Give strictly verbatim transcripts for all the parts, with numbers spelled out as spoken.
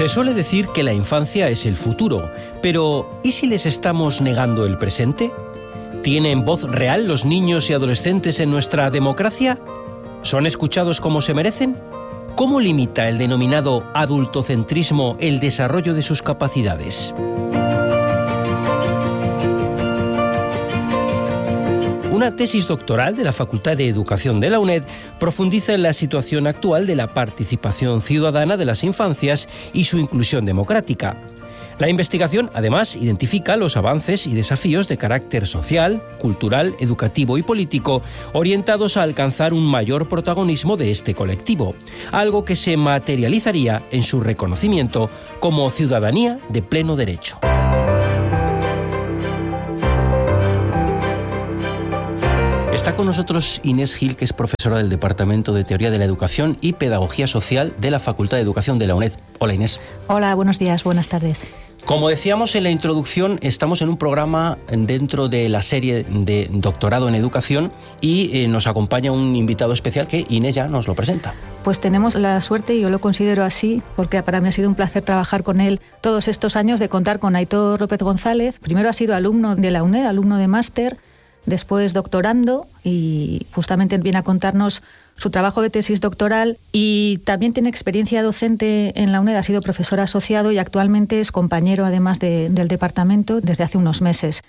Se suele decir que la infancia es el futuro, pero ¿y si les estamos negando el presente? ¿Tienen voz real los niños y adolescentes en nuestra democracia? ¿Son escuchados como se merecen? ¿Cómo limita el denominado adultocentrismo el desarrollo de sus capacidades? Una tesis doctoral de la Facultad de Educación de la UNED profundiza en la situación actual de la participación ciudadana de las infancias y su inclusión democrática. La investigación, además, identifica los avances y desafíos de carácter social, cultural, educativo y político orientados a alcanzar un mayor protagonismo de este colectivo, algo que se materializaría en su reconocimiento como ciudadanía de pleno derecho. Está con nosotros Inés Gil, que es profesora del Departamento de Teoría de la Educación y Pedagogía Social de la Facultad de Educación de la UNED. Hola, Inés. Hola, buenos días, buenas tardes. Como decíamos en la introducción, estamos en un programa dentro de la serie de Doctorado en Educación y eh, nos acompaña un invitado especial que Inés ya nos lo presenta. Pues tenemos la suerte, y yo lo considero así, porque para mí ha sido un placer trabajar con él todos estos años, de contar con Aitor López González. Primero ha sido alumno de la UNED, alumno de máster, después doctorando, y justamente viene a contarnos su trabajo de tesis doctoral, y también tiene experiencia docente en la UNED, ha sido profesor asociado y actualmente es compañero además de, del departamento desde hace unos meses.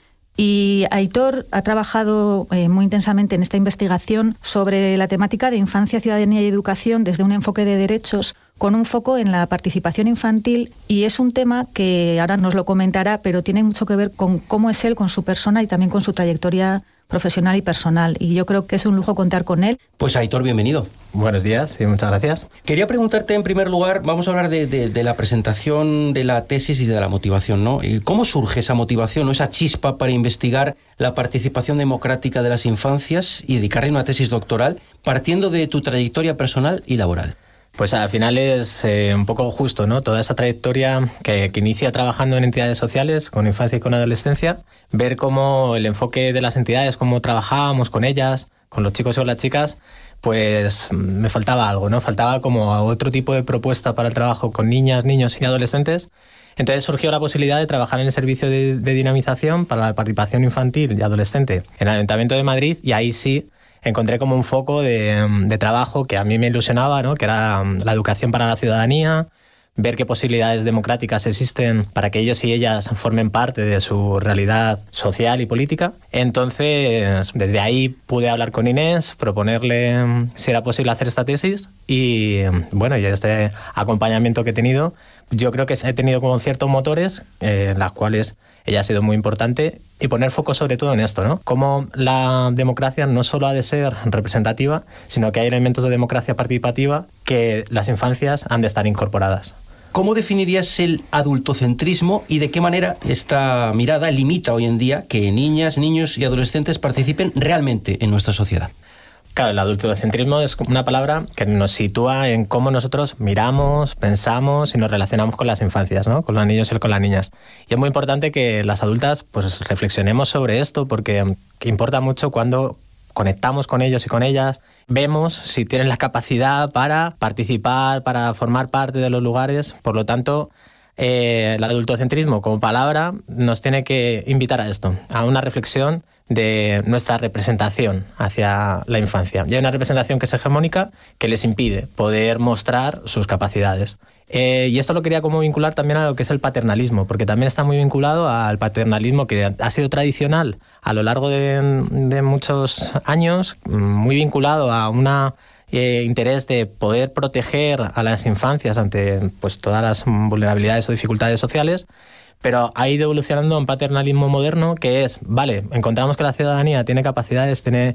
Y Aitor ha trabajado eh, muy intensamente en esta investigación sobre la temática de infancia, ciudadanía y educación desde un enfoque de derechos, con un foco en la participación infantil, y es un tema que ahora nos lo comentará, pero tiene mucho que ver con cómo es él, con su persona y también con su trayectoria profesional y personal, y yo creo que es un lujo contar con él. Pues Aitor, bienvenido. Buenos días y muchas gracias. Quería preguntarte en primer lugar, vamos a hablar de, de, de la presentación de la tesis y de la motivación, ¿no? ¿Cómo surge esa motivación o esa chispa para investigar la participación democrática de las infancias y dedicarle una tesis doctoral partiendo de tu trayectoria personal y laboral? Pues al final es eh, un poco justo, ¿no? Toda esa trayectoria que, que inicia trabajando en entidades sociales, con infancia y con adolescencia, ver cómo el enfoque de las entidades, cómo trabajábamos con ellas, con los chicos y con las chicas, pues me faltaba algo, ¿no? Faltaba como otro tipo de propuesta para el trabajo con niñas, niños y adolescentes. Entonces surgió la posibilidad de trabajar en el servicio de, de dinamización para la participación infantil y adolescente en el Ayuntamiento de Madrid, y ahí sí encontré como un foco de, de trabajo que a mí me ilusionaba, ¿no? Que era la educación para la ciudadanía, ver qué posibilidades democráticas existen para que ellos y ellas formen parte de su realidad social y política. Entonces, desde ahí pude hablar con Inés, proponerle si era posible hacer esta tesis, y bueno, y este acompañamiento que he tenido, yo creo que he tenido como ciertos motores, eh, en las cuales ella ha sido muy importante, y poner foco sobre todo en esto, ¿no? Cómo la democracia no solo ha de ser representativa, sino que hay elementos de democracia participativa que las infancias han de estar incorporadas. ¿Cómo definirías el adultocentrismo y de qué manera esta mirada limita hoy en día que niñas, niños y adolescentes participen realmente en nuestra sociedad? Claro, el adultocentrismo es una palabra que nos sitúa en cómo nosotros miramos, pensamos y nos relacionamos con las infancias, ¿no? Con los niños y con las niñas. Y es muy importante que las adultas pues reflexionemos sobre esto, porque importa mucho cuando conectamos con ellos y con ellas, vemos si tienen la capacidad para participar, para formar parte de los lugares. Por lo tanto, eh, el adultocentrismo como palabra nos tiene que invitar a esto, a una reflexión de nuestra representación hacia la infancia. Y hay una representación que es hegemónica, que les impide poder mostrar sus capacidades. Eh, y esto lo quería como vincular también a lo que es el paternalismo, porque también está muy vinculado al paternalismo que ha sido tradicional a lo largo de, de muchos años, muy vinculado a un eh, interés de poder proteger a las infancias ante pues, todas las vulnerabilidades o dificultades sociales, pero ha ido evolucionando un paternalismo moderno que es, vale, encontramos que la ciudadanía tiene capacidades, tiene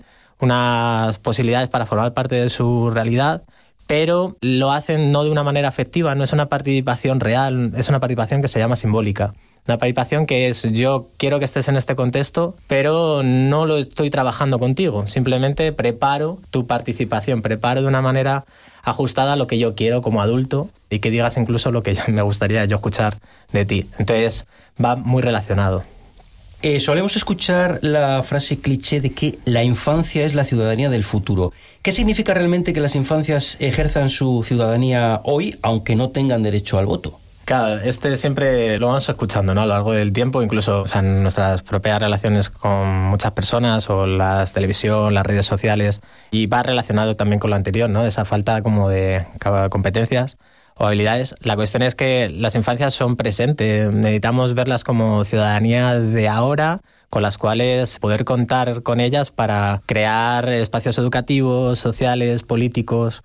unas posibilidades para formar parte de su realidad, pero lo hacen no de una manera afectiva, no es una participación real, es una participación que se llama simbólica. Una participación que es, yo quiero que estés en este contexto, pero no lo estoy trabajando contigo, simplemente preparo tu participación, preparo de una manera ajustada a lo que yo quiero como adulto y que digas incluso lo que me gustaría yo escuchar de ti. Entonces va muy relacionado. Eh, solemos escuchar la frase cliché de que la infancia es la ciudadanía del futuro. ¿Qué significa realmente que las infancias ejerzan su ciudadanía hoy, aunque no tengan derecho al voto? Claro, este siempre lo vamos escuchando, ¿no? A lo largo del tiempo, incluso, o sea, en nuestras propias relaciones con muchas personas o las televisión, las redes sociales, y va relacionado también con lo anterior, ¿no? Esa falta como de competencias o habilidades. La cuestión es que las infancias son presentes, necesitamos verlas como ciudadanía de ahora, con las cuales poder contar con ellas para crear espacios educativos, sociales, políticos.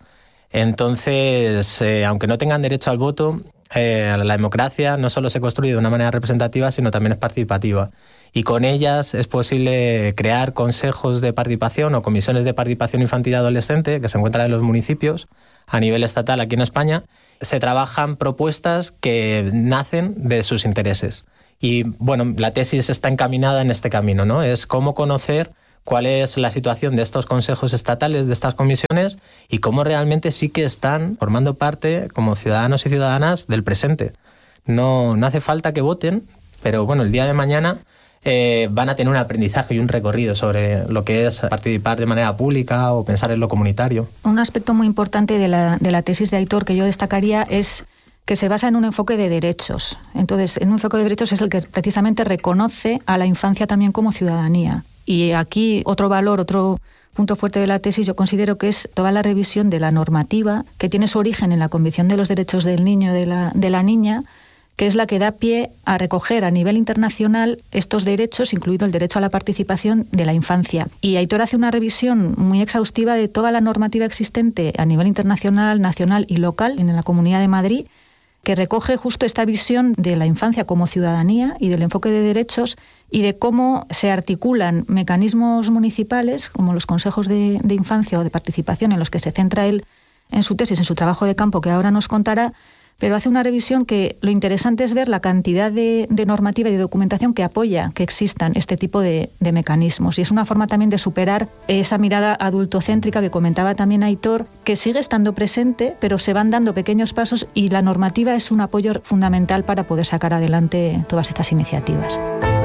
Entonces, eh, aunque no tengan derecho al voto, eh, la democracia no solo se construye de una manera representativa, sino también es participativa. Y con ellas es posible crear consejos de participación o comisiones de participación infantil y adolescente que se encuentran en los municipios a nivel estatal aquí en España. Se trabajan propuestas que nacen de sus intereses. Y bueno, la tesis está encaminada en este camino, ¿no? Es cómo conocer cuál es la situación de estos consejos estatales, de estas comisiones, y cómo realmente sí que están formando parte como ciudadanos y ciudadanas del presente. No, no hace falta que voten, pero bueno, el día de mañana eh, van a tener un aprendizaje y un recorrido sobre lo que es participar de manera pública o pensar en lo comunitario. Un aspecto muy importante de la, de la tesis de Aitor que yo destacaría es que se basa en un enfoque de derechos. Entonces, en un enfoque de derechos es el que precisamente reconoce a la infancia también como ciudadanía. Y aquí otro valor, otro punto fuerte de la tesis, yo considero que es toda la revisión de la normativa que tiene su origen en la Convención de los Derechos del Niño, de la, de la Niña, que es la que da pie a recoger a nivel internacional estos derechos, incluido el derecho a la participación de la infancia. Y Aitor hace una revisión muy exhaustiva de toda la normativa existente a nivel internacional, nacional y local en la Comunidad de Madrid, que recoge justo esta visión de la infancia como ciudadanía y del enfoque de derechos y de cómo se articulan mecanismos municipales, como los consejos de, de infancia o de participación en los que se centra él en su tesis, en su trabajo de campo, que ahora nos contará, pero hace una revisión que lo interesante es ver la cantidad de, de normativa y de documentación que apoya que existan este tipo de, de mecanismos. Y es una forma también de superar esa mirada adultocéntrica que comentaba también Aitor, que sigue estando presente, pero se van dando pequeños pasos y la normativa es un apoyo fundamental para poder sacar adelante todas estas iniciativas.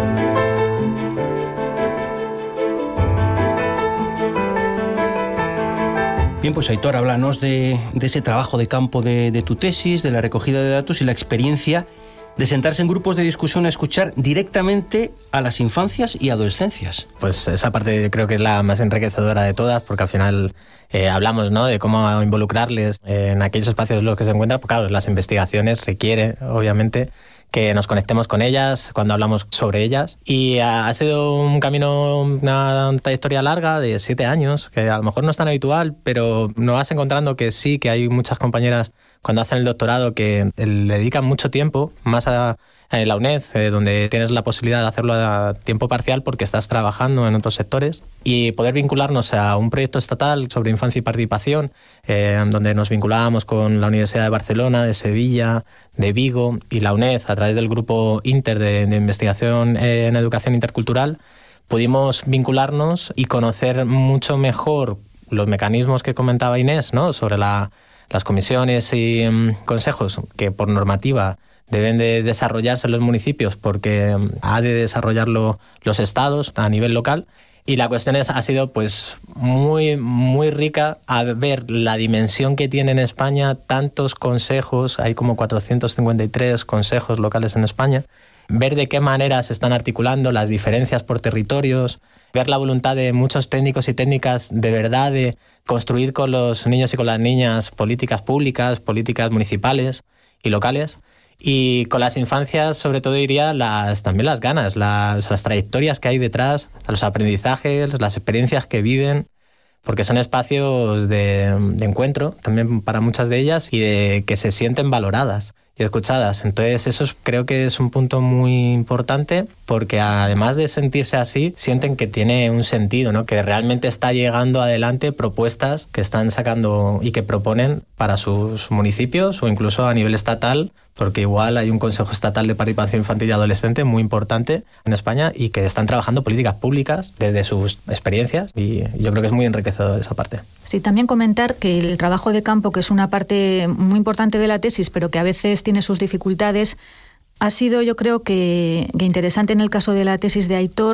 Bien, pues Aitor, háblanos de, de ese trabajo de campo de, de tu tesis, de la recogida de datos y la experiencia de sentarse en grupos de discusión a escuchar directamente a las infancias y adolescencias. Pues esa parte creo que es la más enriquecedora de todas, porque al final eh, hablamos, ¿no?, de cómo involucrarles en aquellos espacios en los que se encuentran. Pues claro, las investigaciones requieren, obviamente, que nos conectemos con ellas cuando hablamos sobre ellas. Y ha sido un camino, una trayectoria larga de siete años, que a lo mejor no es tan habitual, pero nos vas encontrando que sí, que hay muchas compañeras cuando hacen el doctorado que le dedican mucho tiempo, más a, a la UNED, eh, donde tienes la posibilidad de hacerlo a tiempo parcial porque estás trabajando en otros sectores, y poder vincularnos a un proyecto estatal sobre infancia y participación, eh, donde nos vinculábamos con la Universidad de Barcelona, de Sevilla, de Vigo y la UNED a través del grupo Inter de, de investigación en educación intercultural. Pudimos vincularnos y conocer mucho mejor los mecanismos que comentaba Inés, ¿no?, sobre la, las comisiones y um, consejos que por normativa deben de desarrollarse en los municipios porque um, ha de desarrollarlo los estados a nivel local. Y la cuestión es, ha sido pues muy, muy rica a ver la dimensión que tiene en España tantos consejos, hay como cuatrocientos cincuenta y tres consejos locales en España, ver de qué manera se están articulando las diferencias por territorios, ver la voluntad de muchos técnicos y técnicas de verdad de construir con los niños y con las niñas políticas públicas, políticas municipales y locales. Y con las infancias, sobre todo, diría las, también las ganas, las, las trayectorias que hay detrás, los aprendizajes, las experiencias que viven, porque son espacios de, de encuentro también para muchas de ellas y de que se sienten valoradas y escuchadas. Entonces eso es, creo que es un punto muy importante, porque además de sentirse así, sienten que tiene un sentido, ¿no?, que realmente está llegando adelante propuestas que están sacando y que proponen para sus municipios o incluso a nivel estatal, porque igual hay un Consejo Estatal de Participación Infantil y Adolescente muy importante en España y que están trabajando políticas públicas desde sus experiencias, y yo creo que es muy enriquecedor esa parte. Sí, también comentar que el trabajo de campo, que es una parte muy importante de la tesis, pero que a veces tiene sus dificultades, ha sido, yo creo que, que interesante en el caso de la tesis de Aitor,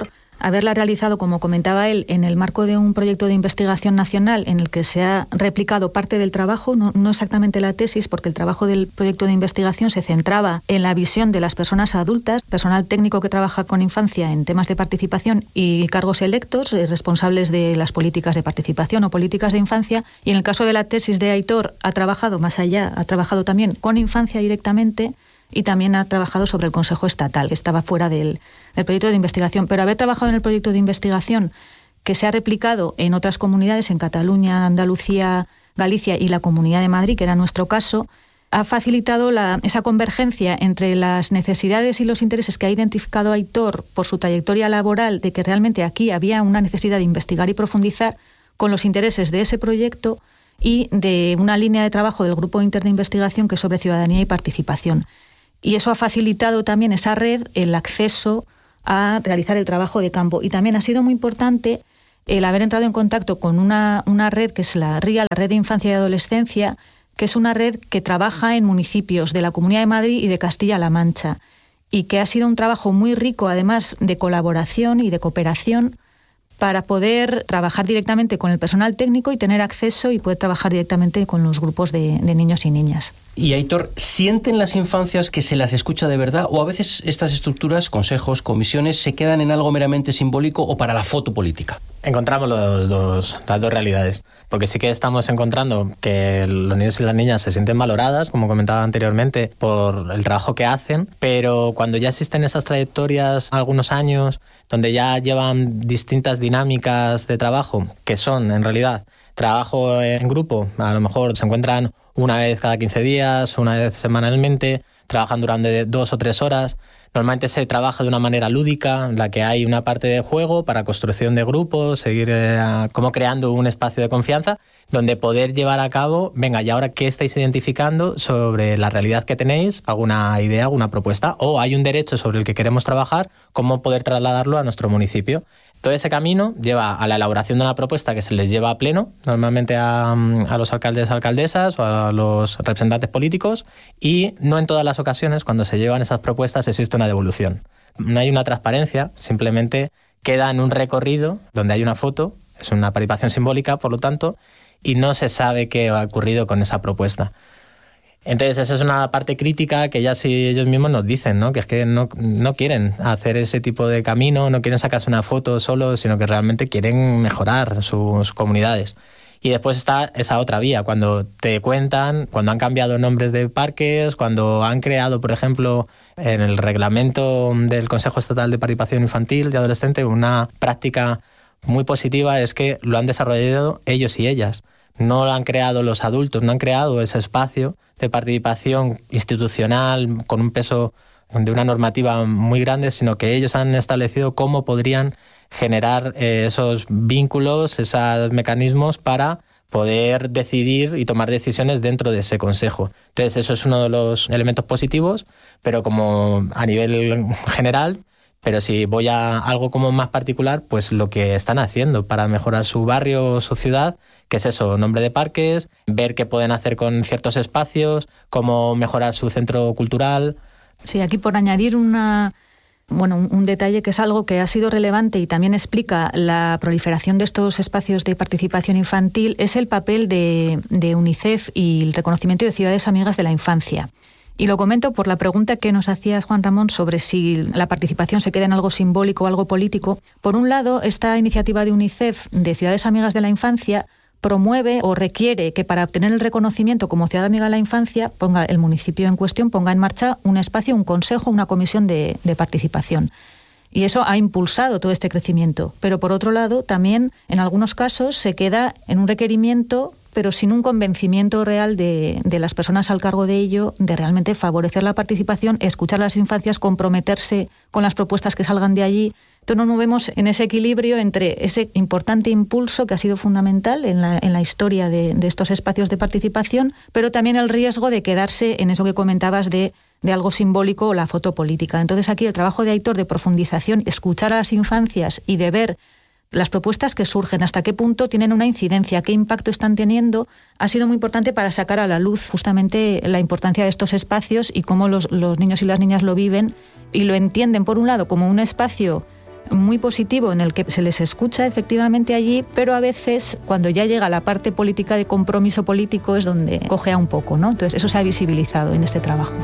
haberla realizado, como comentaba él, en el marco de un proyecto de investigación nacional en el que se ha replicado parte del trabajo, no, no exactamente la tesis, porque el trabajo del proyecto de investigación se centraba en la visión de las personas adultas, personal técnico que trabaja con infancia en temas de participación y cargos electos, eh, responsables de las políticas de participación o políticas de infancia. Y en el caso de la tesis de Aitor, ha trabajado más allá, ha trabajado también con infancia directamente, y también ha trabajado sobre el Consejo Estatal, que estaba fuera del, del proyecto de investigación. Pero haber trabajado en el proyecto de investigación que se ha replicado en otras comunidades, en Cataluña, Andalucía, Galicia y la Comunidad de Madrid, que era nuestro caso, ha facilitado la, esa convergencia entre las necesidades y los intereses que ha identificado Aitor por su trayectoria laboral, de que realmente aquí había una necesidad de investigar y profundizar, con los intereses de ese proyecto y de una línea de trabajo del Grupo Inter de Investigación que es sobre ciudadanía y participación. Y eso ha facilitado también esa red, el acceso a realizar el trabajo de campo. Y también ha sido muy importante el haber entrado en contacto con una, una red que es la RIA, la Red de Infancia y Adolescencia, que es una red que trabaja en municipios de la Comunidad de Madrid y de Castilla-La Mancha, y que ha sido un trabajo muy rico, además de colaboración y de cooperación, para poder trabajar directamente con el personal técnico y tener acceso y poder trabajar directamente con los grupos de, de niños y niñas. Y Aitor, ¿sienten las infancias que se las escucha de verdad o a veces estas estructuras, consejos, comisiones, se quedan en algo meramente simbólico o para la foto política? Encontramos los dos, las dos realidades, porque sí que estamos encontrando que los niños y las niñas se sienten valoradas, como comentaba anteriormente, por el trabajo que hacen, pero cuando ya existen esas trayectorias algunos años, donde ya llevan distintas dinámicas de trabajo, que son en realidad trabajo en grupo, a lo mejor se encuentran una vez cada quince días, una vez semanalmente, trabajan durante dos o tres horas. Normalmente se trabaja de una manera lúdica, en la que hay una parte de juego para construcción de grupos, seguir eh, como creando un espacio de confianza, donde poder llevar a cabo, venga, ¿y ahora qué estáis identificando sobre la realidad que tenéis? ¿Alguna idea, alguna propuesta? ¿O hay un derecho sobre el que queremos trabajar? ¿Cómo poder trasladarlo a nuestro municipio? Todo ese camino lleva a la elaboración de una propuesta que se les lleva a pleno, normalmente a, a los alcaldes, alcaldesas o a los representantes políticos, y no en todas las ocasiones, cuando se llevan esas propuestas, existe una devolución. No hay una transparencia, simplemente queda en un recorrido donde hay una foto, es una participación simbólica, por lo tanto, y no se sabe qué ha ocurrido con esa propuesta. Entonces esa es una parte crítica que ya sí ellos mismos nos dicen, ¿no? Que es que no, no quieren hacer ese tipo de camino, no quieren sacarse una foto solo, sino que realmente quieren mejorar sus comunidades. Y después está esa otra vía, cuando te cuentan, cuando han cambiado nombres de parques, cuando han creado, por ejemplo, en el reglamento del Consejo Estatal de Participación Infantil y Adolescente, una práctica muy positiva es que lo han desarrollado ellos y ellas. No lo han creado los adultos, no han creado ese espacio de participación institucional con un peso de una normativa muy grande, sino que ellos han establecido cómo podrían generar eh, esos vínculos, esos mecanismos para poder decidir y tomar decisiones dentro de ese consejo. Entonces eso es uno de los elementos positivos, pero como a nivel general, pero si voy a algo como más particular, pues lo que están haciendo para mejorar su barrio o su ciudad, que es eso, nombre de parques, ver qué pueden hacer con ciertos espacios, cómo mejorar su centro cultural. Sí, aquí por añadir una, bueno, un, un detalle que es algo que ha sido relevante y también explica la proliferación de estos espacios de participación infantil, es el papel de, de UNICEF y el reconocimiento de ciudades amigas de la infancia. Y lo comento por la pregunta que nos hacía Juan Ramón sobre si la participación se queda en algo simbólico o algo político. Por un lado, esta iniciativa de UNICEF de Ciudades Amigas de la Infancia promueve o requiere que para obtener el reconocimiento como ciudad amiga de la infancia, ponga el municipio en cuestión, ponga en marcha un espacio, un consejo, una comisión de, de participación. Y eso ha impulsado todo este crecimiento. Pero por otro lado, también en algunos casos se queda en un requerimiento, pero sin un convencimiento real de, de las personas al cargo de ello, de realmente favorecer la participación, escuchar a las infancias, comprometerse con las propuestas que salgan de allí. Entonces no nos vemos en ese equilibrio entre ese importante impulso que ha sido fundamental en la, en la historia de, de estos espacios de participación, pero también el riesgo de quedarse en eso que comentabas de, de algo simbólico o la foto política. Entonces aquí el trabajo de Aitor de profundización, escuchar a las infancias y de ver las propuestas que surgen, hasta qué punto tienen una incidencia, qué impacto están teniendo, ha sido muy importante para sacar a la luz justamente la importancia de estos espacios y cómo los, los niños y las niñas lo viven y lo entienden, por un lado, como un espacio muy positivo en el que se les escucha efectivamente allí, pero a veces cuando ya llega la parte política de compromiso político es donde cojea un poco, ¿no? Entonces eso se ha visibilizado en este trabajo.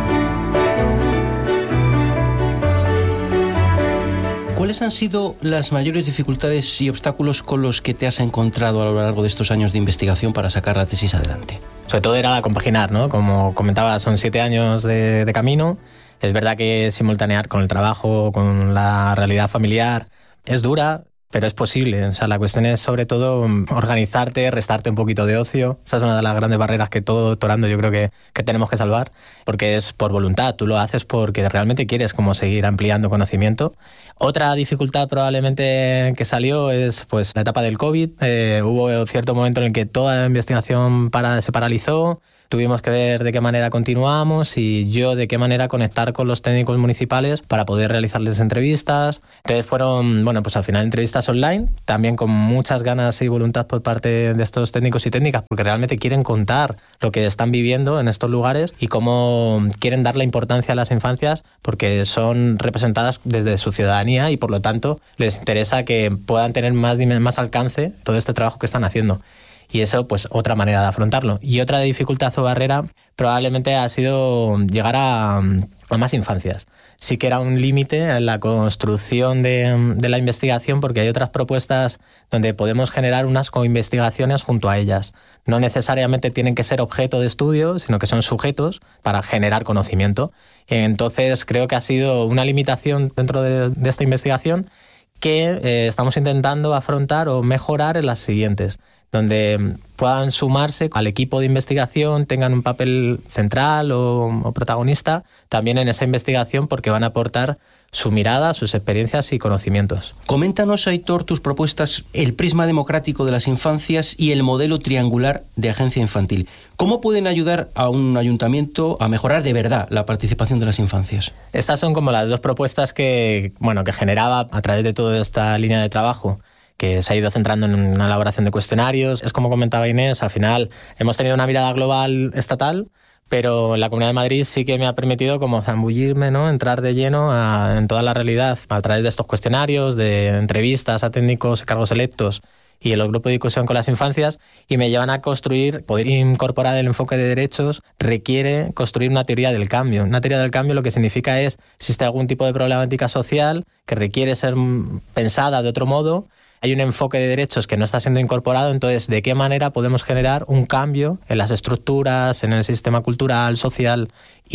¿Cuáles han sido las mayores dificultades y obstáculos con los que te has encontrado a lo largo de estos años de investigación para sacar la tesis adelante? Sobre todo era la compaginar, ¿no? Como comentaba, son siete años de, de camino. Es verdad que simultanear con el trabajo, con la realidad familiar, es dura, pero es posible. O sea, la cuestión es sobre todo organizarte, restarte un poquito de ocio. Esa es una de las grandes barreras que todo doctorando yo creo que, que tenemos que salvar, porque es por voluntad. Tú lo haces porque realmente quieres como seguir ampliando conocimiento. Otra dificultad probablemente que salió es pues la etapa del COVID. Eh, hubo cierto momento en el que toda la investigación para, se paralizó. Tuvimos que ver de qué manera continuamos y yo de qué manera conectar con los técnicos municipales para poder realizarles entrevistas. Entonces fueron, bueno, pues al final entrevistas online, también con muchas ganas y voluntad por parte de estos técnicos y técnicas, porque realmente quieren contar lo que están viviendo en estos lugares y cómo quieren dar la importancia a las infancias, porque son representadas desde su ciudadanía y por lo tanto les interesa que puedan tener más, más alcance todo este trabajo que están haciendo. Y eso, pues, otra manera de afrontarlo. Y otra dificultad o barrera probablemente ha sido llegar a, a más infancias. Sí que era un límite en la construcción de, de la investigación, porque hay otras propuestas donde podemos generar unas coinvestigaciones junto a ellas. No necesariamente tienen que ser objeto de estudio, sino que son sujetos para generar conocimiento. Entonces, creo que ha sido una limitación dentro de, de esta investigación que eh, estamos intentando afrontar o mejorar en las siguientes, donde puedan sumarse al equipo de investigación, tengan un papel central o, o protagonista también en esa investigación, porque van a aportar su mirada, sus experiencias y conocimientos. Coméntanos, Aitor, tus propuestas, el prisma democrático de las infancias y el modelo triangular de agencia infantil. ¿Cómo pueden ayudar a un ayuntamiento a mejorar de verdad la participación de las infancias? Estas son como las dos propuestas que, bueno, que generaba a través de toda esta línea de trabajo, que se ha ido centrando en una elaboración de cuestionarios. Es como comentaba Inés, al final hemos tenido una mirada global estatal, pero la Comunidad de Madrid sí que me ha permitido como zambullirme, ¿no? Entrar de lleno a, en toda la realidad a través de estos cuestionarios, de entrevistas a técnicos y cargos electos y el grupo de discusión con las infancias, y me llevan a construir, poder incorporar el enfoque de derechos requiere construir una teoría del cambio. Una teoría del cambio lo que significa es, existe algún tipo de problemática social que requiere ser pensada de otro modo, hay un enfoque de derechos que no está siendo incorporado, entonces, ¿de qué manera podemos generar un cambio en las estructuras, en el sistema cultural, social?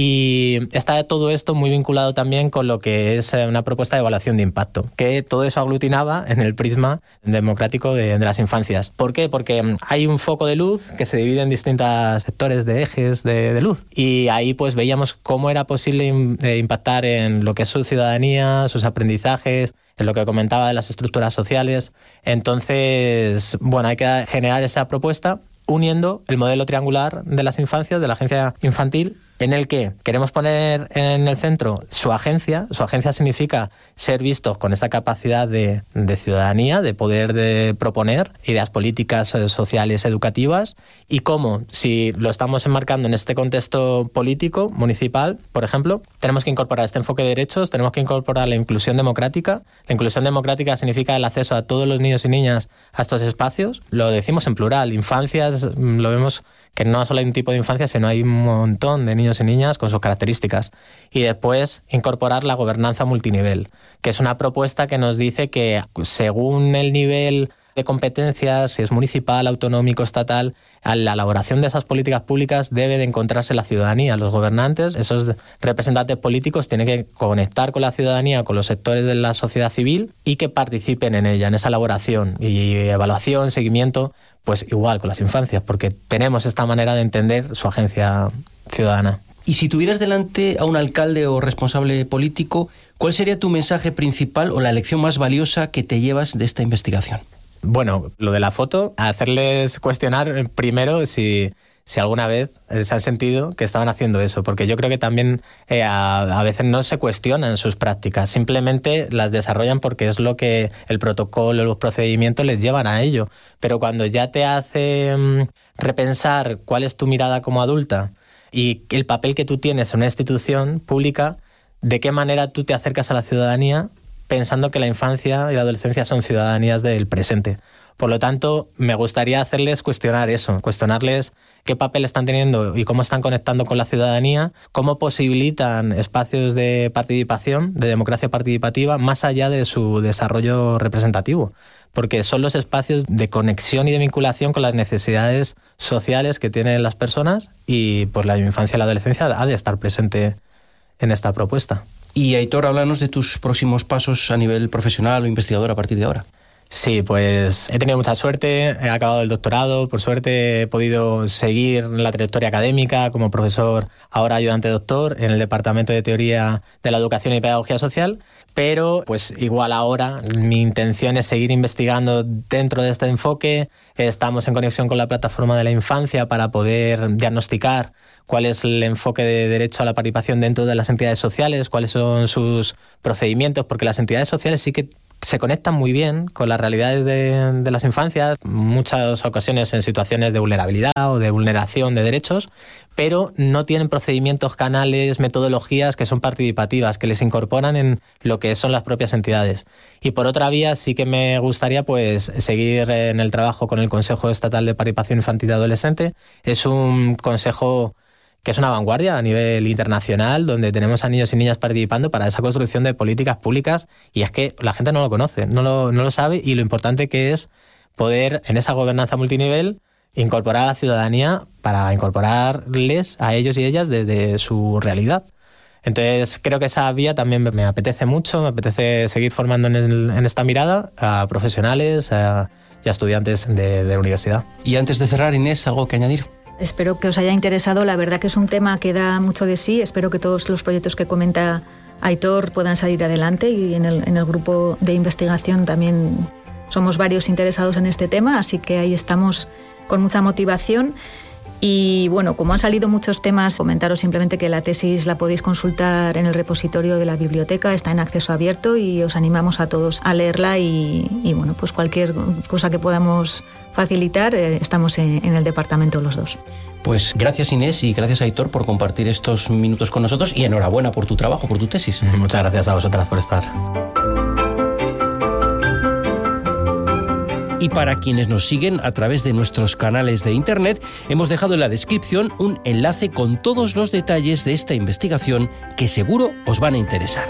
Y está todo esto muy vinculado también con lo que es una propuesta de evaluación de impacto, que todo eso aglutinaba en el prisma democrático de, de las infancias. ¿Por qué? Porque hay un foco de luz que se divide en distintos sectores de ejes de, de luz, y ahí pues veíamos cómo era posible impactar en lo que es su ciudadanía, sus aprendizajes, en lo que comentaba de las estructuras sociales. Entonces, bueno, hay que generar esa propuesta uniendo el modelo triangular de las infancias, de la agencia infantil, en el que queremos poner en el centro su agencia. Su agencia significa ser vistos con esa capacidad de, de ciudadanía, de poder de proponer ideas políticas, sociales, educativas, y cómo, si lo estamos enmarcando en este contexto político, municipal, por ejemplo, tenemos que incorporar este enfoque de derechos, tenemos que incorporar la inclusión democrática. La inclusión democrática significa el acceso a todos los niños y niñas a estos espacios. Lo decimos en plural, infancias, lo vemos que no solo hay un tipo de infancia, sino hay un montón de niños y niñas con sus características. Y después incorporar la gobernanza multinivel, que es una propuesta que nos dice que según el nivel de competencias, si es municipal, autonómico, estatal, a la elaboración de esas políticas públicas debe de encontrarse la ciudadanía, los gobernantes, esos representantes políticos tienen que conectar con la ciudadanía, con los sectores de la sociedad civil, y que participen en ella, en esa elaboración y evaluación, seguimiento, pues igual con las infancias, porque tenemos esta manera de entender su agencia ciudadana. Y si tuvieras delante a un alcalde o responsable político, ¿cuál sería tu mensaje principal o la lección más valiosa que te llevas de esta investigación? Bueno, lo de la foto, hacerles cuestionar primero si, si alguna vez se han sentido que estaban haciendo eso, porque yo creo que también eh, a, a veces no se cuestionan sus prácticas, simplemente las desarrollan porque es lo que el protocolo, los procedimientos les llevan a ello. Pero cuando ya te hace um, repensar cuál es tu mirada como adulta y el papel que tú tienes en una institución pública, de qué manera tú te acercas a la ciudadanía pensando que la infancia y la adolescencia son ciudadanías del presente. Por lo tanto, me gustaría hacerles cuestionar eso, cuestionarles qué papel están teniendo y cómo están conectando con la ciudadanía, cómo posibilitan espacios de participación, de democracia participativa, más allá de su desarrollo representativo. Porque son los espacios de conexión y de vinculación con las necesidades sociales que tienen las personas y pues la infancia y la adolescencia ha de estar presente en esta propuesta. Y Aitor, háblanos de tus próximos pasos a nivel profesional o investigador a partir de ahora. Sí, pues he tenido mucha suerte, he acabado el doctorado, por suerte he podido seguir la trayectoria académica como profesor, ahora ayudante doctor, en el Departamento de Teoría de la Educación y Pedagogía Social, pero pues igual ahora mi intención es seguir investigando dentro de este enfoque. Estamos en conexión con la Plataforma de la Infancia para poder diagnosticar cuál es el enfoque de derecho a la participación dentro de las entidades sociales, cuáles son sus procedimientos, porque las entidades sociales sí que se conectan muy bien con las realidades de, de las infancias, muchas ocasiones en situaciones de vulnerabilidad o de vulneración de derechos, pero no tienen procedimientos, canales, metodologías que son participativas, que les incorporan en lo que son las propias entidades. Y por otra vía sí que me gustaría pues seguir en el trabajo con el Consejo Estatal de Participación Infantil y Adolescente. Es un consejo que es una vanguardia a nivel internacional, donde tenemos a niños y niñas participando para esa construcción de políticas públicas, y es que la gente no lo conoce, no lo, no lo sabe, y lo importante que es poder, en esa gobernanza multinivel, incorporar a la ciudadanía para incorporarles a ellos y ellas desde su realidad. Entonces creo que esa vía también me apetece mucho, me apetece seguir formando en, el, en esta mirada a profesionales a, y a estudiantes de, de universidad. Y antes de cerrar, Inés, ¿algo que añadir? Espero que os haya interesado. La verdad que es un tema que da mucho de sí. Espero que todos los proyectos que comenta Aitor puedan salir adelante, y en el, en el grupo de investigación también somos varios interesados en este tema, así que ahí estamos con mucha motivación. Y bueno, como han salido muchos temas, comentaros simplemente que la tesis la podéis consultar en el repositorio de la biblioteca, está en acceso abierto y os animamos a todos a leerla, y, y bueno, pues cualquier cosa que podamos facilitar, eh, estamos en, en el departamento los dos. Pues gracias, Inés, y gracias, Aitor, por compartir estos minutos con nosotros, y enhorabuena por tu trabajo, por tu tesis. Muchas gracias a vosotras por estar. Y para quienes nos siguen a través de nuestros canales de internet, hemos dejado en la descripción un enlace con todos los detalles de esta investigación que seguro os van a interesar.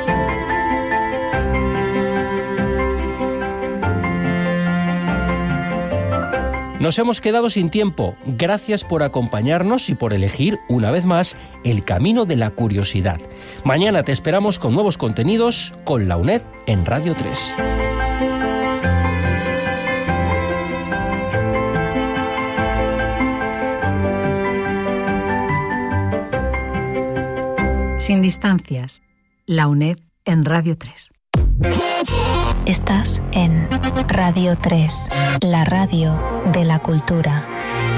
Nos hemos quedado sin tiempo. Gracias por acompañarnos y por elegir, una vez más, el camino de la curiosidad. Mañana te esperamos con nuevos contenidos con la UNED en Radio tres. Sin distancias, la UNED en Radio tres. Estás en Radio tres, la radio de la cultura.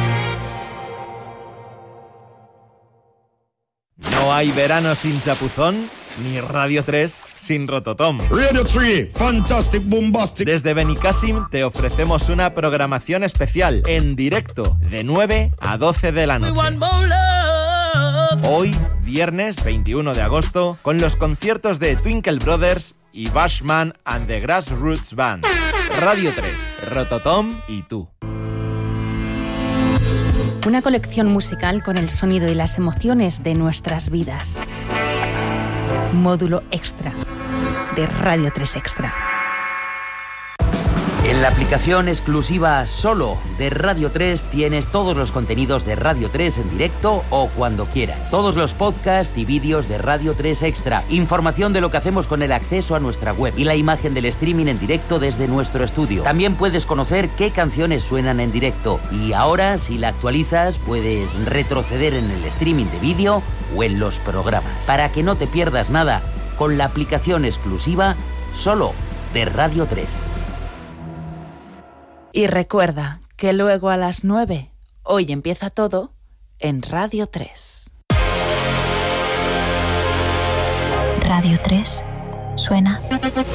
No hay verano sin chapuzón, ni Radio tres sin Rototom. Radio tres, fantastic, bombastic. Desde Benicàssim te ofrecemos una programación especial en directo de nueve a doce de la noche. Hoy, viernes veintiuno de agosto, con los conciertos de Twinkle Brothers y Bashman and the Grassroots Band. Radio tres, Rototom y tú. Una colección musical con el sonido y las emociones de nuestras vidas. Módulo extra de Radio tres Extra. En la aplicación exclusiva solo de Radio tres tienes todos los contenidos de Radio tres en directo o cuando quieras. Todos los podcasts y vídeos de Radio tres Extra. Información de lo que hacemos con el acceso a nuestra web y la imagen del streaming en directo desde nuestro estudio. También puedes conocer qué canciones suenan en directo. Y ahora, si la actualizas, puedes retroceder en el streaming de vídeo o en los programas. Para que no te pierdas nada con la aplicación exclusiva solo de Radio tres. Y recuerda que luego a las nueve, hoy empieza todo en Radio tres. Radio tres suena